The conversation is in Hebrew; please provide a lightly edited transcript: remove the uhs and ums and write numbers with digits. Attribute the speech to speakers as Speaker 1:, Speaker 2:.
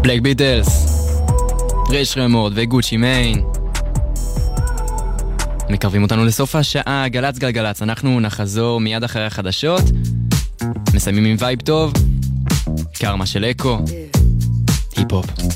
Speaker 1: בלק ביטלס, רייש רמורד וגוצ'י מיין מקרבים אותנו לסוף השעה. גלץ גלגלץ, אנחנו נחזור מיד אחרי החדשות, מסיימים עם וייב טוב, קרמה של אקו, היפ-הופ.